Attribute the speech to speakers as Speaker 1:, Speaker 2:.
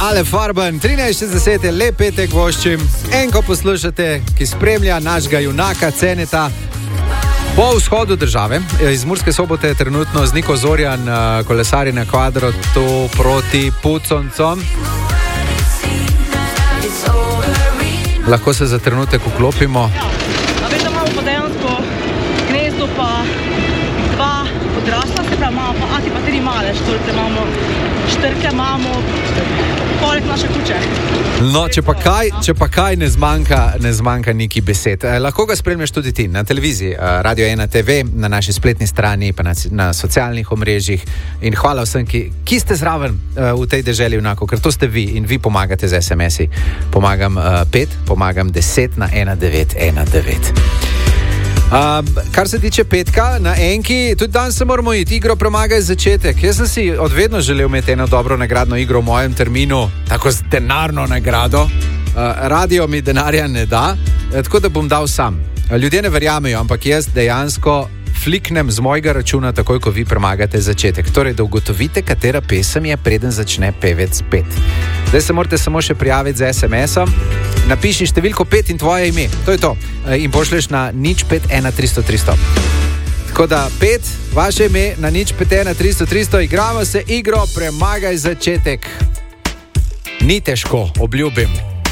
Speaker 1: Ale Farben, 13.60 je lep petek voščim. Enko poslušate, ki spremlja našega junaka Ceneta po vzhodu države. Iz Murske Sobote je trenutno z Niko Zorjan kolesari na Kvadratu proti Puconcom. Lahko se za trenutek vklopimo.
Speaker 2: Veš, da imamo pa dejansko gnezdo pa dva odrasla, se pravi, imamo pa ati pa tri male štorke, imamo štrke, imamo poleg naše kuće.
Speaker 1: No, če pa kaj ne zmanjka neki besed. Lahko ga spremljaš tudi ti na televiziji, Radio 1 TV, na naši spletni strani, pa na socialnih omrežjih. In hvala vsem, ki ste zraven v tej deželi enako, ker to ste vi in vi pomagate z SMS-i. Pomagam 5, pomagam 10 na 1919. Kar se tiče petka na Enki, tudi danes se moramo iti, igro Premagaj začetek. Jaz sem si odvedno želel imeti eno dobro nagradno igro v mojem terminu, tako z denarno nagrado. Radio mi denarja ne da, tako da bom dal sam. Ljudje ne verjamejo, ampak jaz dejansko fliknem z mojega računa takoj, ko vi premagate začetek. Torej, da ugotovite, katera pesem je, preden začne pevec pet. Zdaj se morate samo še prijaviti z SMS-om. Napiši številko 5 in tvoje ime. To je to. In pošleš na 051300. Tako da 5, vaše ime na 051300. Igramo se igro Premagaj začetek. Ni težko, obljubim.